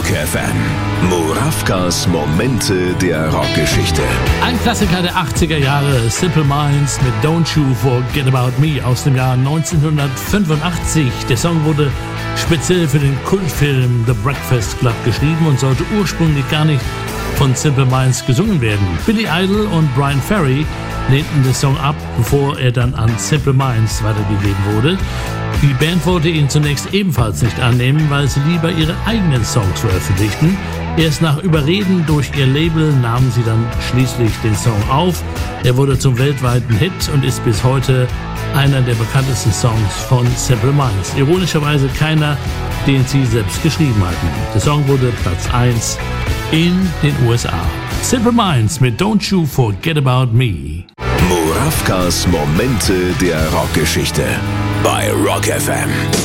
Rock FM. Murawkas Momente der Rockgeschichte. Ein Klassiker der 80er Jahre, Simple Minds mit Don't You Forget About Me aus dem Jahr 1985. Der Song wurde speziell für den Kultfilm The Breakfast Club geschrieben und sollte ursprünglich gar nicht von Simple Minds gesungen werden. Billy Idol und Bryan Ferry lehnten den Song ab, bevor er dann an Simple Minds weitergegeben wurde. Die Band wollte ihn zunächst ebenfalls nicht annehmen, weil sie lieber ihre eigenen Songs veröffentlichten. Erst nach Überreden durch ihr Label nahmen sie dann schließlich den Song auf. Er wurde zum weltweiten Hit und ist bis heute einer der bekanntesten Songs von Simple Minds. Ironischerweise keiner, den sie selbst geschrieben hatten. Der Song wurde Platz 1 in den USA. Simple Minds mit Don't You Forget About Me. Murawkas Momente der Rockgeschichte bei Rock FM.